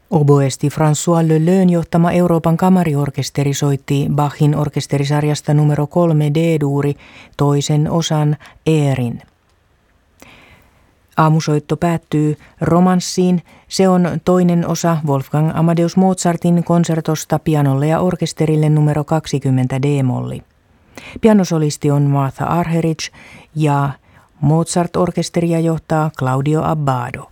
Oboesti François Lelön johtama Euroopan kamariorkesteri soitti Bachin orkesterisarjasta numero 3 D-duuri toisen osan Eerin. Aamusoitto päättyy romanssiin. Se on toinen osa Wolfgang Amadeus Mozartin konsertosta pianolle ja orkesterille numero 20 D-molli. Pianosolisti on Martha Argerich ja Mozart-orkesteria johtaa Claudio Abbado.